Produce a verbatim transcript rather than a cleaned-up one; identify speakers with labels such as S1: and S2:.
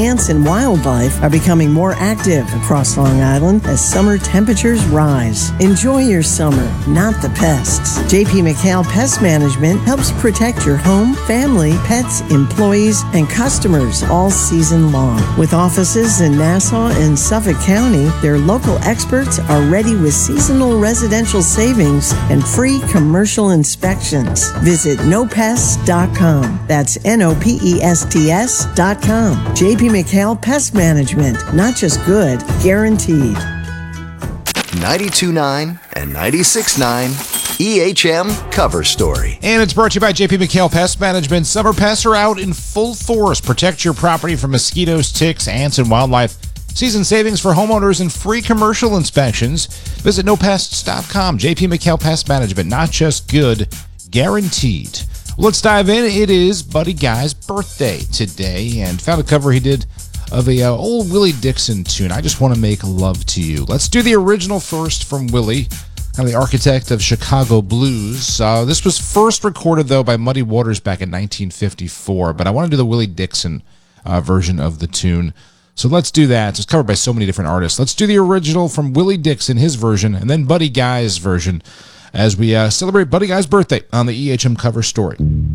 S1: ants and wildlife are becoming more active across Long Island as summer temperatures rise. Enjoy your summer, not the pests. J P McHale Pest Management helps protect your home, family, pets, employees, and customers all season long. With offices in Nassau and Suffolk County, their local experts are ready with seasonal residential savings and free commercial inspections. Visit no pests dot com. That's N O P E S T S dot com. J P McHale Pest Management. Not just good, guaranteed.
S2: ninety-two point nine and ninety-six point nine E H M Cover Story.
S3: And it's brought to you by J P McHale Pest Management. Summer pests are out in full force. Protect your property from mosquitoes, ticks, ants, and wildlife. Season savings for homeowners and free commercial inspections. Visit no pests dot com. J P McHale Pest Management. Not just good, guaranteed. Let's dive in. It is Buddy Guy's birthday today, and found a cover he did of a uh, old Willie Dixon tune, I Just Want to Make Love to You. Let's do the original first from Willie, kind of the architect of Chicago blues. Uh, this was first recorded, though, by Muddy Waters back in nineteen fifty-four, but I want to do the Willie Dixon uh, version of the tune. So let's do that. It's covered by so many different artists. Let's do the original from Willie Dixon, his version, and then Buddy Guy's version as we uh, celebrate Buddy Guy's birthday on the E H M Cover Story.